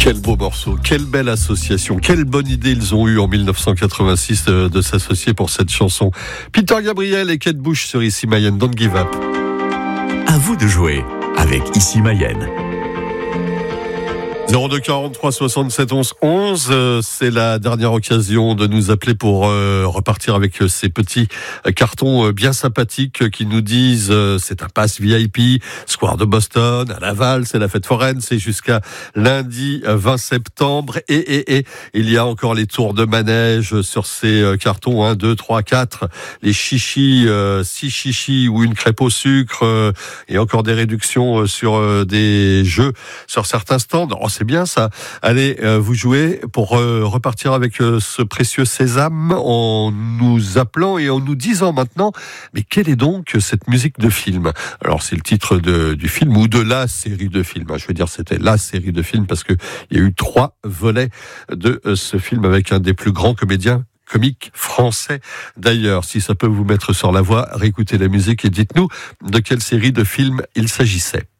Quel beau morceau, quelle belle association, quelle bonne idée ils ont eu en 1986 de s'associer pour cette chanson. Peter Gabriel et Kate Bush sur Ici Mayenne, Don't Give Up. À vous de jouer avec Ici Mayenne. 02 43 67 11 11, c'est la dernière occasion de nous appeler pour repartir avec ces petits cartons bien sympathiques qui nous disent c'est un pass VIP, Square de Boston, à Laval, c'est la fête foraine, c'est jusqu'à lundi 20 septembre et il y a encore les tours de manège sur ces cartons 1, 2, 3, 4, les chichis, 6 chichis ou une crêpe au sucre et encore des réductions sur des jeux sur certains stands. Oh, c'est bien ça. Allez, vous jouez pour repartir avec ce précieux sésame en nous appelant et en nous disant maintenant, mais quelle est donc cette musique de film ? Alors c'est le titre du film ou de la série de films. Je veux dire, c'était la série de films parce que il y a eu 3 volets de ce film avec un des plus grands comédiens comique français. D'ailleurs, si ça peut vous mettre sur la voie, réécoutez la musique et dites-nous de quelle série de films il s'agissait.